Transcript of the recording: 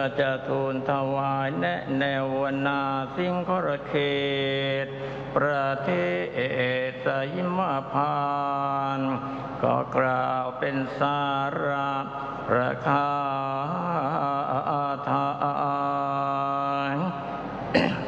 จะทูลถวายแนะแนวนาสิงครเขตประเทศสหิมพานต์ก็กล่าวเป็นสาระประคาถา